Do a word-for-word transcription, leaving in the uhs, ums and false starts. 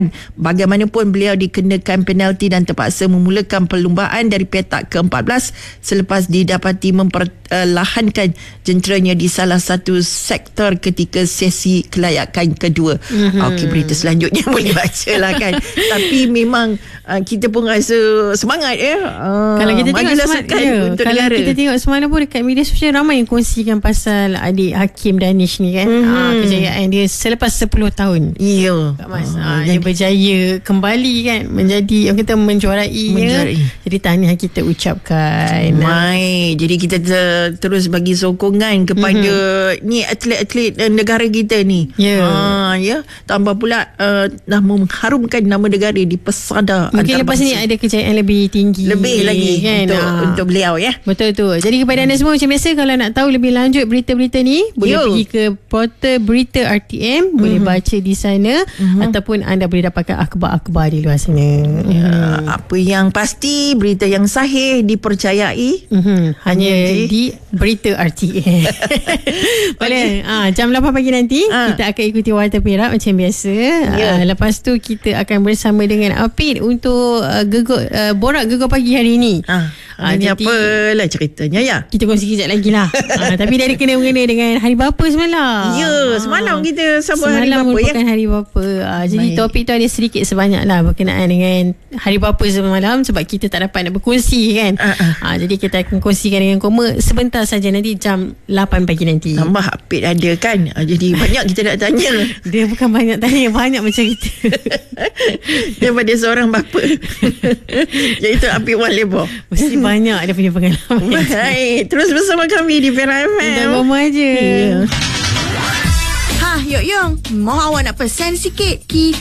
Bagaimanapun beliau dikenakan penalti dan terpaksa memulakan perlumbaan dari petak ke empat belas selepas didapati memperlahankan jenteranya di salah satu sektor ketika sesi kelayakan kedua. Mm-hmm. Okey, berita selanjutnya boleh baca lah kan. Tapi memang uh, kita pun rasa semangat ya. Uh, kalau kita tengok semangat, ya, untuk kalau negara. Kita tengok semalam pun dekat media sosial ramai yang kongsikan pasal adik Hakim Danish ni kan. Mm-hmm. Uh, kejayaan dia selepas sepuluh tahun. Ya. Yeah. Mas, uh, uh, dia berjaya kembali kan menjadi, orang kata menjuarai, menjuarai. Ya? Jadi tahniah kita ucapkan. Mai, jadi kita ter, terus bagi sokongan kepada mm-hmm. ni atlet-atlet negara kita ni. Ya. Ha, ya. Tambah pula uh, dah mengharumkan nama negara di pesada. Mungkin lepas ni ada kejayaan lebih tinggi. Lebih lagi kan untuk, ha. untuk beliau ya. Betul tu. Jadi kepada anda semua macam biasa, kalau nak tahu lebih lanjut berita-berita ni, boleh Yo. pergi ke portal berita R T M, mm-hmm. boleh baca di sana, mm-hmm. ataupun anda boleh dapatkan akhbar-akhbar di luar sana. Ya, hmm. Apa yang pasti, berita yang sahih, dipercayai, mm-hmm. hanya di, di berita R T M. Boleh. Ha, jam lapan pagi nanti ha. kita akan ikuti Warta Perak macam biasa. Ya. Ha, lepas tu kita akan bersama dengan Apit untuk uh, gegar, uh, borak gegar pagi hari ini. Ha. Ha, ini apalah ceritanya ya. Kita kongsi kejap lagi lah. ha, Tapi dia ada kena-mengena dengan Hari Bapa semalam. Ya, semalam ha. kita sambut Hari Bapa ya. Semalam merupakan Hari Bapa. ha, Jadi Baik. topik tu ada sedikit sebanyak lah berkenaan dengan Hari Bapa semalam, sebab kita tak dapat nak berkongsi kan. ha, ha. Ha, Jadi kita akan kongsikan dengan Koma sebentar saja nanti jam lapan pagi nanti. Tambah Apit ada kan, ha, jadi banyak kita nak tanya. Dia bukan banyak tanya, banyak macam kita. Daripada seorang bapa. Iaitu Apit Wan Lebor. Mesti banyak dia punya pengalaman. Baik, terus bersama kami di Perak F M. Kita ngomong aja. Ha, Yok Yong, mau awak nak pesan sikit? Kita